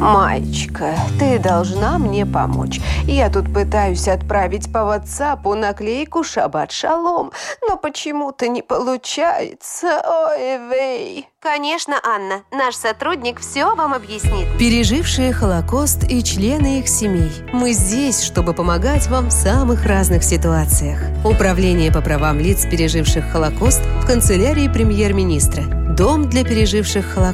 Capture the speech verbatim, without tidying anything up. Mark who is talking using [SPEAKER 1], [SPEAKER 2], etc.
[SPEAKER 1] Маечка, ты должна мне помочь. Я тут пытаюсь отправить по WhatsApp наклейку «Шаббат шалом», но почему-то не получается. Ой, вей.
[SPEAKER 2] Конечно, Анна. Наш сотрудник все вам объяснит.
[SPEAKER 3] Пережившие Холокост и члены их семей. Мы здесь, чтобы помогать вам в самых разных ситуациях. Управление по правам лиц, переживших Холокост в канцелярии премьер-министра. Дом для переживших Холокост.